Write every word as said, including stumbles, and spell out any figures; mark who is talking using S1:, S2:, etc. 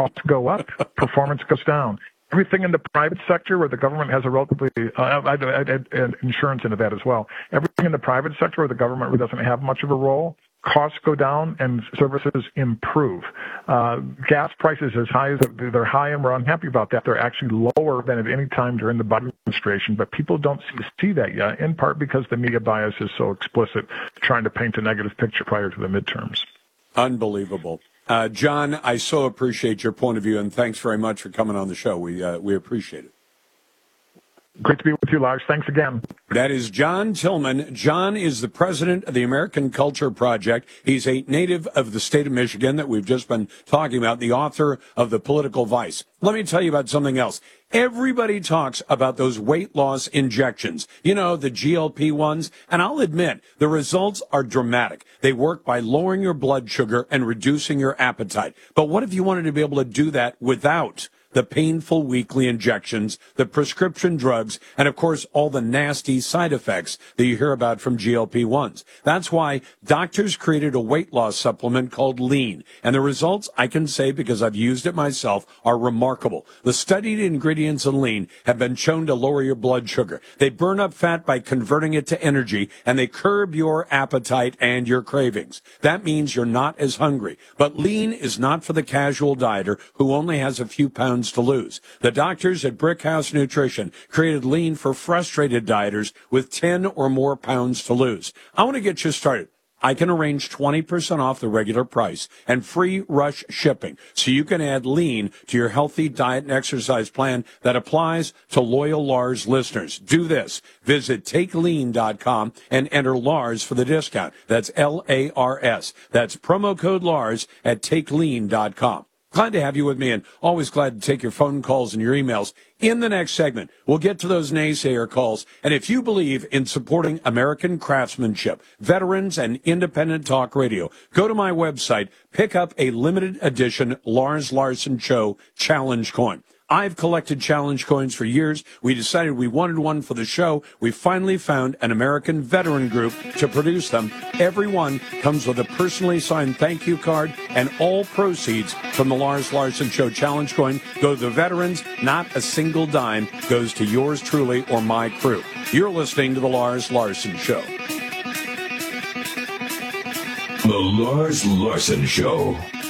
S1: costs go up, performance goes down. Everything in the private sector where the government has a relatively, uh, I, I, I add insurance into that as well. Everything in the private sector where the government really doesn't have much of a role, costs go down and services improve. Uh, gas prices as high as they're high, and we're unhappy about that. They're actually lower than at any time during the Biden administration, but people don't see that yet, in part because the media bias is so explicit, trying to paint a negative picture prior to the midterms.
S2: Unbelievable. Uh, John, I so appreciate your point of view, and thanks very much for coming on the show. We uh, we appreciate it.
S1: Great to be with you, Lars. Thanks again.
S2: That is John Tillman. John is the president of the American Culture Project. He's a native of the state of Michigan that we've just been talking about, the author of The Political Vice. Let me tell you about something else. Everybody talks about those weight loss injections, you know, the G L P ones. And I'll admit, the results are dramatic. They work by lowering your blood sugar and reducing your appetite. But what if you wanted to be able to do that without the painful weekly injections, the prescription drugs, and, of course, all the nasty side effects that you hear about from G L P ones. That's why doctors created a weight loss supplement called Lean. And the results, I can say because I've used it myself, are remarkable. The studied ingredients in Lean have been shown to lower your blood sugar. They burn up fat by converting it to energy, and they curb your appetite and your cravings. That means you're not as hungry. But Lean is not for the casual dieter who only has a few pounds to lose. The doctors at Brickhouse Nutrition created Lean for frustrated dieters with ten or more pounds to lose. I want to get you started. I can arrange twenty percent off the regular price and free rush shipping so you can add Lean to your healthy diet and exercise plan that applies to loyal Lars listeners. Do this. Visit take lean dot com and enter Lars for the discount. That's L A R S. That's promo code Lars at take lean dot com. Glad to have you with me, and always glad to take your phone calls and your emails. In the next segment, we'll get to those naysayer calls. And if you believe in supporting American craftsmanship, veterans, and independent talk radio, go to my website, pick up a limited edition Lars Larson Show Challenge Coin. I've collected challenge coins for years. We decided we wanted one for the show. We finally found an American veteran group to produce them. Every one comes with a personally signed thank you card, and all proceeds from the Lars Larson Show challenge coin go to the veterans. Not a single dime goes to yours truly or my crew. You're listening to the Lars Larson Show.
S3: The Lars Larson Show.